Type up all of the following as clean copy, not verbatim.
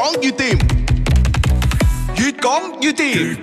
講越掂，越講越掂。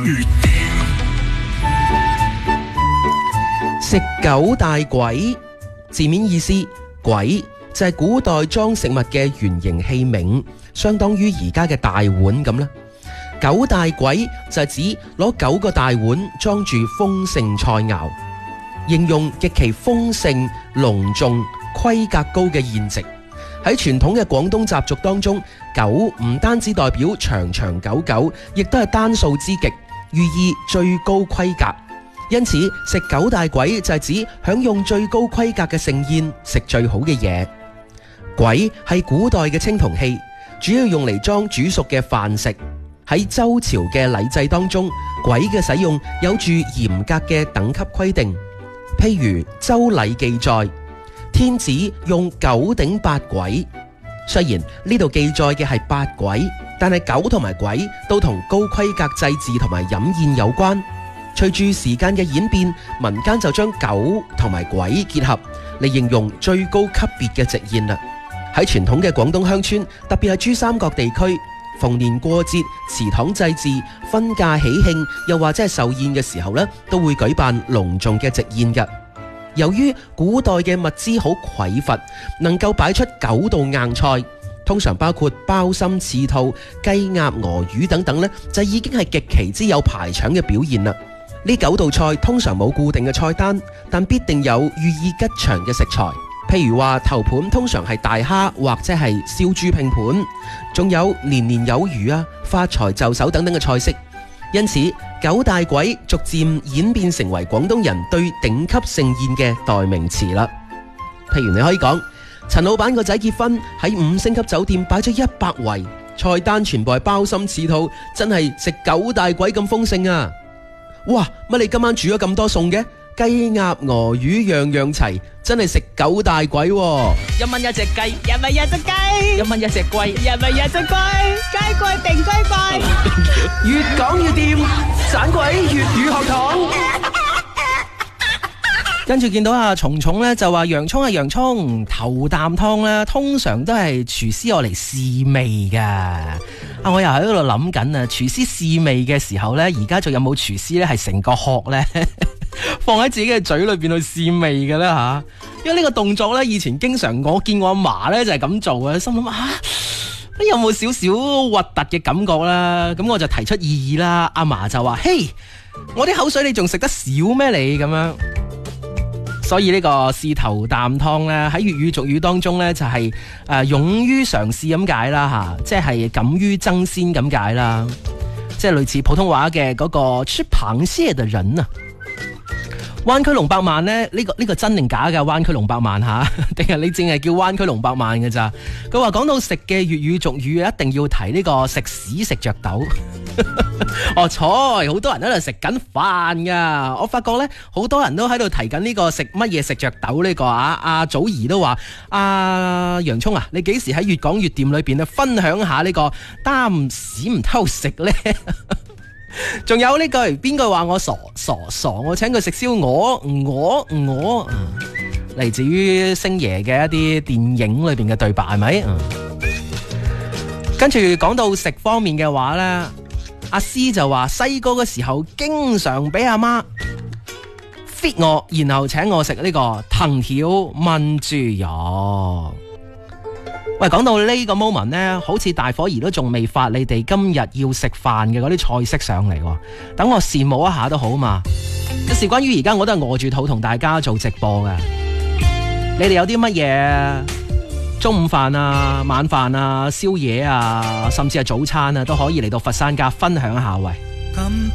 食九大簋，字面意思，簋就係古代裝食物嘅圓形器皿，相當於而家嘅大碗咁啦。九大簋就係指攞9個大碗裝住豐盛菜肴，形容極其豐盛、隆重、規格高嘅宴席。喺傳統嘅廣東習俗當中，九唔單止代表長長久久，亦都係單數之極，寓意最高規格。因此食九大簋就係指享用最高規格嘅盛宴，食最好嘅嘢。簋係古代嘅青銅器，主要用嚟裝煮熟嘅飯食。喺周朝嘅禮制當中，簋嘅使用有住嚴格嘅等級規定。譬如周禮記載，天子用9鼎8簋。雖然呢度記載嘅係8簋，但係9同埋簋都同高規格祭祀同埋飲宴有關。隨住時間嘅演變，民間就將九同埋簋結合嚟形容最高級別嘅席宴啦。喺傳統嘅廣東鄉村，特別係珠三角地區，逢年過節、祠堂祭祀、婚嫁喜慶，又或者係壽宴嘅時候呢，都會舉辦隆重嘅席宴㗎。由於古代嘅物資好匱乏，能夠擺出9道硬菜，通常包括鮑參、翅兔、雞鴨、鵝魚等等呢，就已經係極其之有排場嘅表現啦。呢9道菜通常冇固定嘅菜單，但必定有寓意吉祥嘅食材。譬如話頭盤通常係大蝦或者係燒豬拼盤，仲有年年有餘啊、發財就手等等嘅菜式。因此九大簋逐漸演變成為廣東人對頂級盛宴嘅代名詞啦。譬如你可以講，陳老闆個仔結婚喺5星級酒店擺咗100圍，菜單全部係鮑參翅兔，真係食九大簋咁豐盛啊！哇！乜你今晚煮咗咁多餸嘅？雞鴨鵝魚樣樣齊，真係食九大簋喎！1蚊一隻雞，1蚊一隻雞，1蚊一隻龜，1蚊一隻龜，雞貴定雞貴，越講越掂，盞鬼粵語學堂。跟住見到阿蟲蟲咧，就話洋葱係洋葱，頭啖湯咧通常都係廚師攞嚟試味噶。我又喺度諗緊啊，廚師試味嘅時候咧，而家仲有冇廚師咧係成個殼咧放喺自己嘅嘴裏邊去試味嘅咧吓？因為呢個動作咧，以前經常我見我阿嫲咧就係咁做嘅，心諗有冇少少核突嘅感覺啦？咁我就提出異議啦，阿嫲就話：嘿，我啲口水你仲食得少咩你咁樣？所以呢個試頭啖湯咧，喺粵語俗語當中咧就係勇於嘗試咁解啦吓，即係敢於爭先咁解啦，即係類似普通話嘅嗰個吃螃蟹的人啊。灣區龍百萬咧，呢個真定假嘅灣區龍百萬吓，定係你淨係叫灣區龍百萬嘅咋？佢話講到食嘅粵語俗語，一定要提呢個食屎食着豆。哦，好多人喺度食緊飯噶，我發覺咧好多人都喺度提緊呢個食乜嘢食着豆呢個啊。阿祖兒都話：洋葱啊，你幾時喺越講越掂裏邊咧分享下呢個擔屎唔偷食咧？仲有呢句邊個話我傻，我請佢食燒鵝，嚟自於星爺嘅一啲電影裏邊嘅對白係咪？跟住講到食方面嘅話咧，阿詩就話細個嘅時候經常俾阿媽 fit 我，然後請我食呢個藤條炆豬肉。喂，講到呢個 moment 呢，好似大伙兒都仲未發你哋今日要食飯嘅嗰啲菜式上嚟，等我羨慕一下都好嘛。事關於而家我都係餓住肚同大家做直播嘅，你哋有啲乜嘢中午飯啊、晚飯啊、宵夜啊，甚至係早餐啊，都可以嚟到佛山家分享一下喂。